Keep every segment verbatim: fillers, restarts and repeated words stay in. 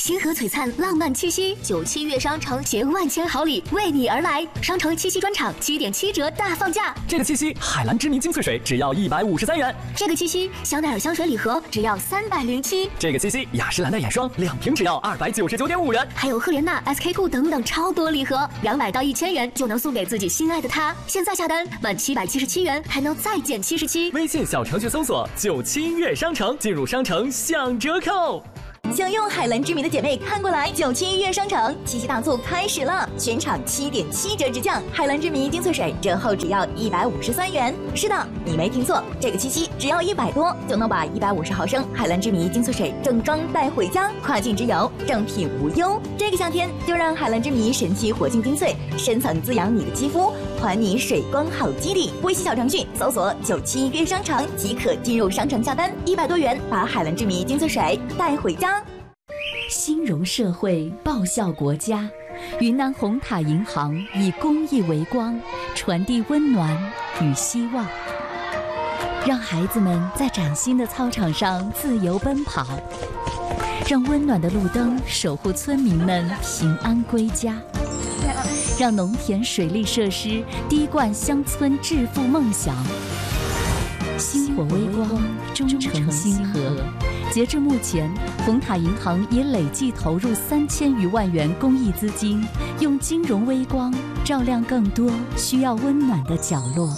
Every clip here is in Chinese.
星河璀璨，浪漫七夕，九七月商城携万千好礼为你而来。商城七夕专场七点七折大放价。 这个七夕，海蓝之谜精粹水只要一百五十三元。 这个七夕，香奈儿香水礼盒只要三百零七。 这个七夕，雅诗兰黛眼霜两瓶只要二百九十九点五元。 还有赫莲娜、S K two 等等超多礼盒，两百到一千元就能送给自己心爱的他。现在下单满七百七十七元还能再减七十七。 微信小程序搜索九七月商城，进入商城享折扣。 想用海蓝之谜的姐妹看过来，九七月商城七夕大促开始了，全场七点七折直降，海蓝之谜精粹水折后只要一百五十三元。是的，你没听错，这个七夕只要一百多就能把一百五十毫升海蓝之谜精粹水正装带回家，跨境之游正品无忧。这个夏天就让海蓝之谜神奇活性精粹深层滋养你的肌肤，还你水光好肌理。微信小程序搜索九七月商城即可进入商城下单，一百多元把海蓝之谜精粹水带回家。 兴荣社会，报效国家。云南红塔银行以公益为光，传递温暖与希望，让孩子们在崭新的操场上自由奔跑，让温暖的路灯守护村民们平安归家，让农田水利设施滴灌乡村致富梦想。星火微光，忠诚星河。截至目前，红塔银行已累计投入三千余万元公益资金，用金融微光照亮更多需要温暖的角落。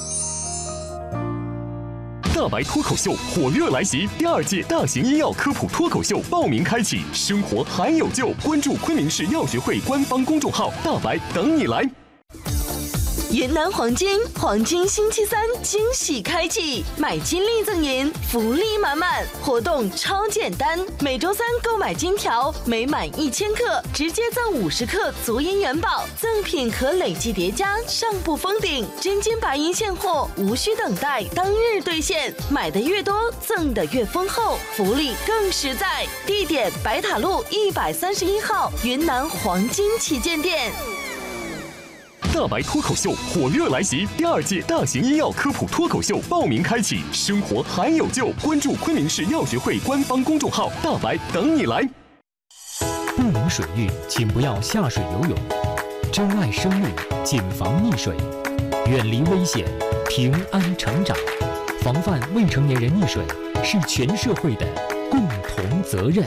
大白脱口秀火热来袭，第二届大型医药科普脱口秀报名开启，生活还有救！关注昆明市药学会官方公众号，大白等你来。 云南黄金黄金星期三惊喜开启，买金立赠银，福利满满，活动超简单，每周三购买金条，每满一千克直接赠五十克足银元宝，赠品可累计叠加，上不封顶，真金白银现货，无需等待，当日兑现，买的越多赠的越丰厚，福利更实在。地点白塔路一百三十一号云南黄金旗舰店。 大白脱口秀火热来袭，第二届大型医药科普脱口秀报名开启，生活还有救！关注昆明市药学会官方公众号，大白等你来。 不明水域，请不要下水游泳。珍爱生命，谨防溺水，远离危险，平安成长。防范未成年人溺水是全社会的共同责任。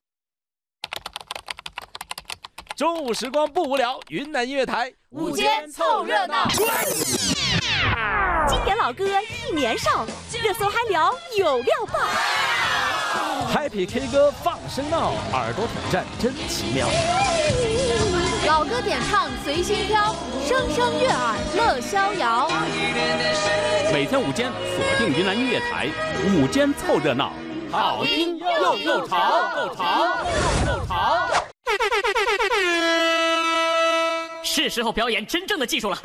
中午时光不无聊，云南音乐台午间凑热闹。 经典老歌一年少，热搜嗨聊有料爆。 Happy K 歌放声闹，耳朵挑战真奇妙。 老歌点唱随心飘，声声悦耳乐逍遥。 每天午间锁定云南音乐台，午间凑热闹， 好听又又潮，够潮又潮。 是时候表演真正的技术了。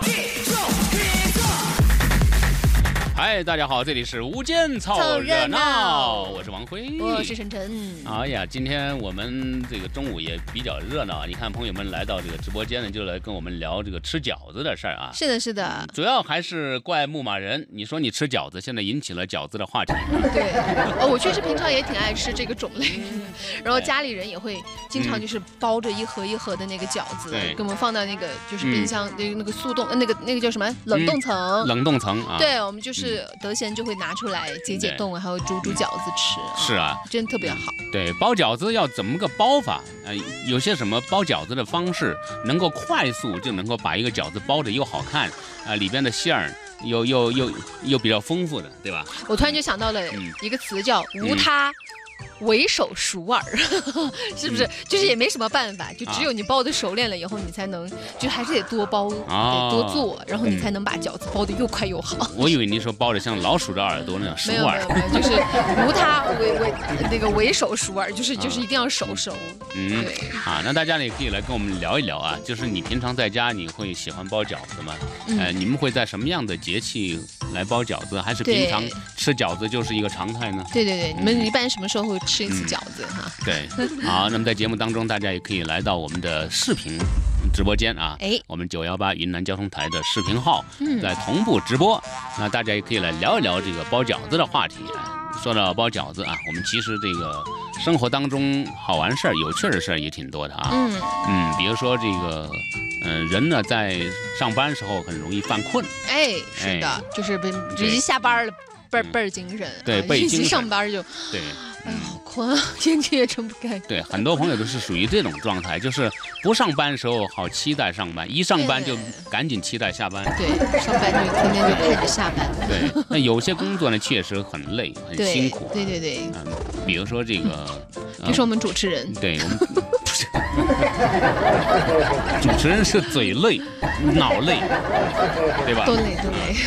嗨，大家好，这里是午间凑热闹，我是王辉， 我是晨晨。 哎呀，今天我们这个中午也比较热闹，你看朋友们来到这个直播间呢，就来跟我们聊这个吃饺子的事儿啊。 是的，是的， 主要还是怪牧马人。你说你吃饺子，现在引起了饺子的话题。 对，呃，我确实平常也挺爱吃这个种类，然后家里人也会经常就是包着一盒一盒的那个饺子，给我们放到那个就是冰箱那个那个速冻那个那个叫什么冷冻层， 嗯、冷冻层啊。 对，我们就是。是德贤就会拿出来解解冻，还有煮煮饺子吃。 是啊， 真特别好。 对，包饺子要怎么个包法？呃，有些什么包饺子的方式，能够快速就能够把一个饺子包的又好看，啊、呃，里边的馅儿又又又又比较丰富的，对吧？ 我突然就想到了一个词叫无他。嗯为手熟耳，是不是？就是也没什么办法，就只有你包的熟练了以后，你才能，就还是得多包，得多做，然后你才能把饺子包的又快又好。 我以为你说包的像老鼠的耳朵那样熟耳， 没有没有，就是无他为为那个为手熟耳，就是就是一定要手熟。 嗯，啊，那大家呢也可以来跟我们聊一聊啊，就是你平常在家你会喜欢包饺子吗？呃，你们会在什么样的节气来包饺子？还是平常吃饺子就是一个常态呢？ 对对对，你们一般什么时候会吃一次饺子哈、 嗯？对，好，那么在节目当中，大家也可以来到我们的视频直播间啊，哎，我们九幺八云南交通台的视频号在同步直播，嗯、那大家也可以来聊一聊这个包饺子的话题。 说到包饺子啊，我们其实这个生活当中好玩事儿、有趣的事儿也挺多的啊。 嗯嗯，比如说这个，呃，人呢在上班时候很容易犯困。 哎，是的， 哎、 就是直接下班了，倍儿倍儿精神。 对，倍儿精神。 上班就对。 哎呀，好困啊，天气也睁不开。 对，很多朋友都是属于这种状态，就是不上班的时候好期待上班，一上班就赶紧期待下班。 对，上班就天天就盼着下班。 对，那有些工作呢确实很累，很辛苦、啊。 对对对。 嗯，比如说这个， 比如说我们主持人。 对我们。主持人是嘴累、脑累，对吧？ 都累都累。